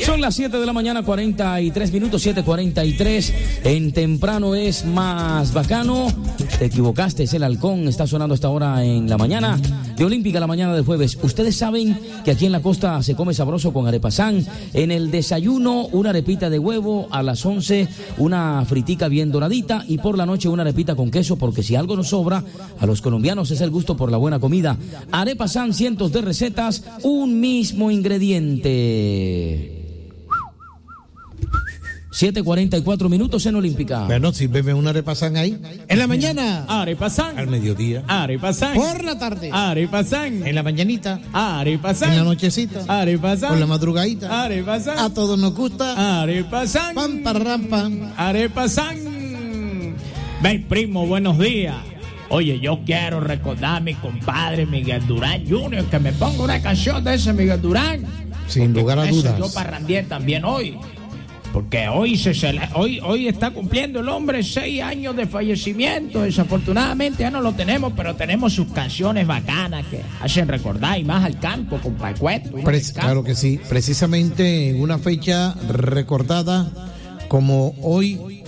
Son las 7 de la mañana, 43 minutos, 7:43. En temprano es más bacano. Te equivocaste, es el halcón. Está sonando hasta ahora en la mañana de Olímpica, la mañana del jueves. Ustedes saben que aquí en la costa se come sabroso con arepasán. En el desayuno, una arepita de huevo. A las 11, una fritica bien doradita. Y por la noche, una arepita con queso. Porque si algo nos sobra, a los colombianos es el gusto por la buena comida. Arepasán, cientos de recetas, un mismo ingrediente. 7:44 minutos en Olímpica. Bueno, sírveme una arepasán ahí. En la mañana. Arepasán. Al mediodía. Arepasán. Por la tarde. Arepasán. En la mañanita. Arepasán. En la nochecita. Arepasán. Por la madrugadita. Arepasán. A todos nos gusta. Arepasán. Pam, parram, pam. Arepasán. Ven, primo, buenos días. Oye, yo quiero recordar a mi compadre Miguel Durán Jr., que me ponga una canción de ese Miguel Durán. Sin lugar a dudas. Yo parrandié también hoy. Porque hoy está cumpliendo el hombre 6 años de fallecimiento. Desafortunadamente ya no lo tenemos, pero tenemos sus canciones bacanas que hacen recordar y más al campo, compadre Cueto. Claro que sí. Precisamente en una fecha recordada como hoy,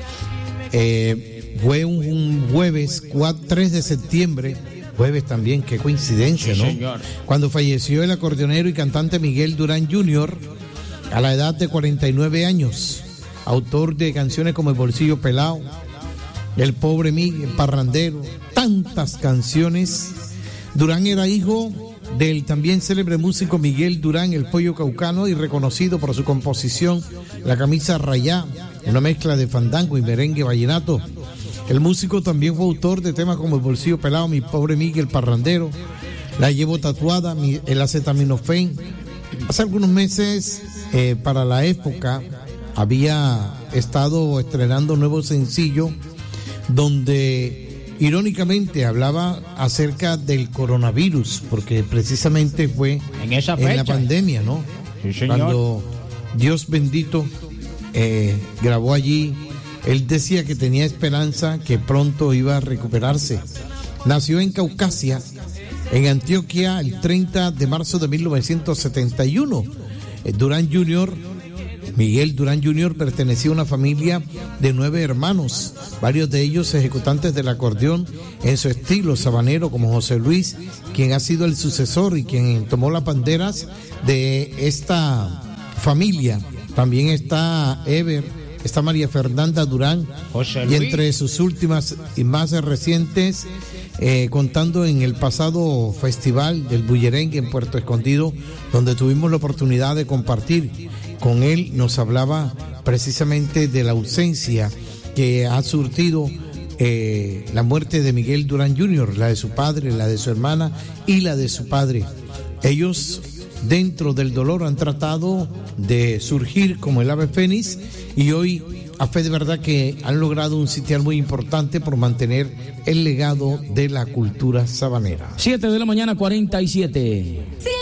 fue un jueves 3 de septiembre. Jueves también, qué coincidencia, sí, ¿no? Señor. Cuando falleció el acordeonero y cantante Miguel Durán Jr., a la edad de 49 años, autor de canciones como El Bolsillo Pelao, El Pobre Miguel, Parrandero, tantas canciones. Durán era hijo del también célebre músico Miguel Durán, el Pollo Caucano, y reconocido por su composición La Camisa Rayá, una mezcla de fandango y merengue vallenato. El músico también fue autor de temas como El Bolsillo Pelao, Mi Pobre Miguel, Parrandero, La Llevo Tatuada, El Acetaminofén. Hace algunos meses, para la época, había estado estrenando un nuevo sencillo donde irónicamente hablaba acerca del coronavirus, porque precisamente fue en esa fecha, en la pandemia, ¿no? Sí, señor. Cuando Dios bendito grabó allí, él decía que tenía esperanza, que pronto iba a recuperarse. Nació en Caucasia, en Antioquia, el 30 de marzo de 1971. Durán Jr., Miguel Durán Jr., pertenecía a una familia de 9 hermanos, varios de ellos ejecutantes del acordeón en su estilo sabanero, como José Luis, quien ha sido el sucesor y quien tomó las banderas de esta familia. También está Ever, está María Fernanda Durán, José y Luis. entre sus últimas y más recientes, contando en el pasado festival del Bullerengue en Puerto Escondido, donde tuvimos la oportunidad de compartir con él, nos hablaba precisamente de la ausencia que ha surtido la muerte de Miguel Durán Jr., la de su padre, la de su hermana y la de su padre. Ellos, dentro del dolor, han tratado de surgir como el ave fénix, y hoy, a fe de verdad, que han logrado un sitial muy importante por mantener el legado de la cultura sabanera. 7 de la mañana, 47.